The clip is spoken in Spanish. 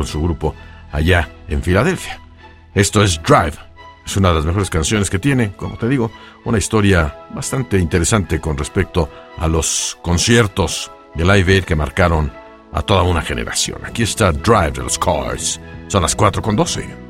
con su grupo allá en Filadelfia. Esto es Drive. Es una de las mejores canciones que tiene, como te digo, una historia bastante interesante con respecto a los conciertos de Live Aid que marcaron a toda una generación. Aquí está Drive de los Cars. Son las 4:12.